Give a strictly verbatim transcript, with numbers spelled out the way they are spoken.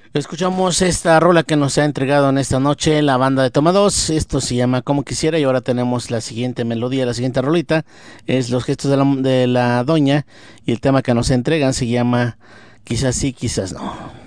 Escuchamos esta rola que nos ha entregado en esta noche la banda de Toma dos. Esto se llama Como Quisiera y ahora tenemos la siguiente melodía, la siguiente rolita. Es Los Gestos de la, de la Doña y el tema que nos entregan se llama Quizás sí, quizás no.